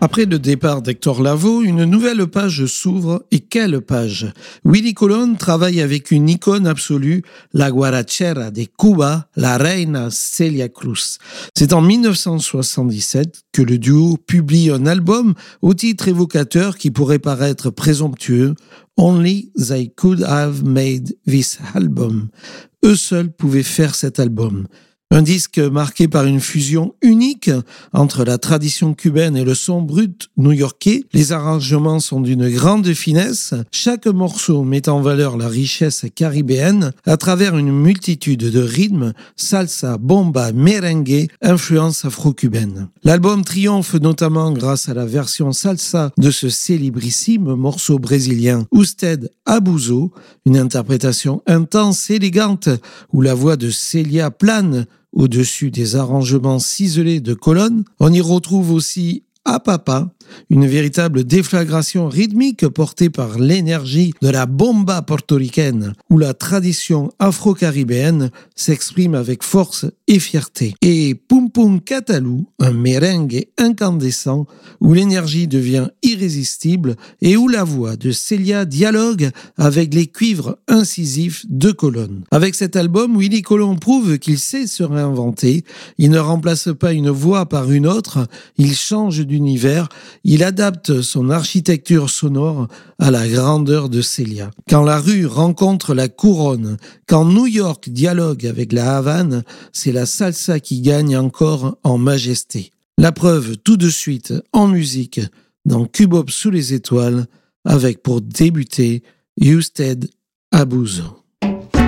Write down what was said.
Après le départ d'Hector Lavoe, une nouvelle page s'ouvre, et quelle page! Willy Colon travaille avec une icône absolue, la guarachera de Cuba, la reina Celia Cruz. C'est en 1977 que le duo publie un album au titre évocateur qui pourrait paraître présomptueux, Only They Could Have Made This Album. Eux seuls pouvaient faire cet album. Un disque marqué par une fusion unique entre la tradition cubaine et le son brut new-yorkais. Les arrangements sont d'une grande finesse. Chaque morceau met en valeur la richesse caribéenne à travers une multitude de rythmes, salsa, bomba, merengue, influence afro-cubaine. L'album triomphe notamment grâce à la version salsa de ce célébrissime morceau brésilien Usted Abuso, une interprétation intense, élégante, où la voix de Celia plane au-dessus des arrangements ciselés de Colon. On y retrouve aussi A Papa, une véritable déflagration rythmique portée par l'énergie de la bomba portoricaine, où la tradition afro-caribéenne s'exprime avec force et fierté. Et Pum Pum Catalou, un merengue incandescent, où l'énergie devient irrésistible et où la voix de Celia dialogue avec les cuivres incisifs de Colon. Avec cet album, Willy Colon prouve qu'il sait se réinventer. Il ne remplace pas une voix par une autre, il change d'univers. Il adapte son architecture sonore à la grandeur de Celia. Quand la rue rencontre la couronne, quand New York dialogue avec la Havane, c'est la salsa qui gagne encore en majesté. La preuve tout de suite en musique dans Cubop sous les étoiles avec pour débuter Usted Abuso.